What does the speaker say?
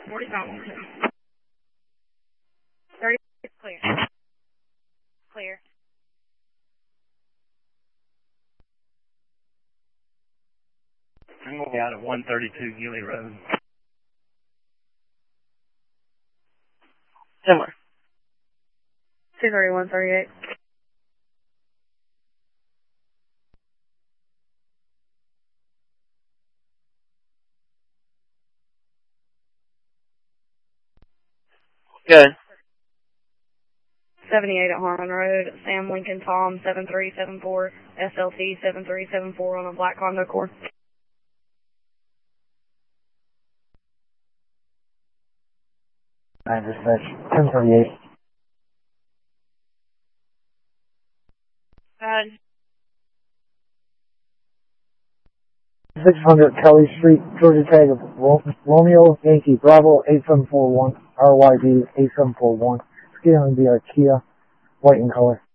45. 30 is clear. Clear. I'm going to be out at 132 Gilly Road. Similar. 231, 38. Good. 78 at Harmon Road, Sam Lincoln Tom 7374, SLT 7374 on a black Honda Accord. 9 dispatch, 1038. 600 Kelly Street, Georgia Tag of Romeo Yankee Bravo 8741, RYB 8741, scaling via Kia, white in color.